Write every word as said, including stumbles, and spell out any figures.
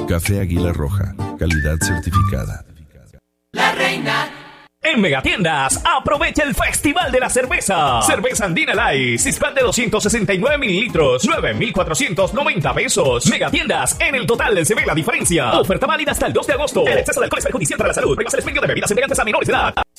Café Águila Roja, calidad certificada. La Reina. En Megatiendas, aprovecha el Festival de la Cerveza. Cerveza Andina Light, six-pack de doscientos sesenta y nueve mililitros, nueve mil cuatrocientos noventa pesos. Megatiendas, en el total se ve la diferencia. Oferta válida hasta el dos de agosto. El exceso de alcohol es perjudicial para la salud. Prohíbas el expendio de bebidas embriagantes a menores de edad.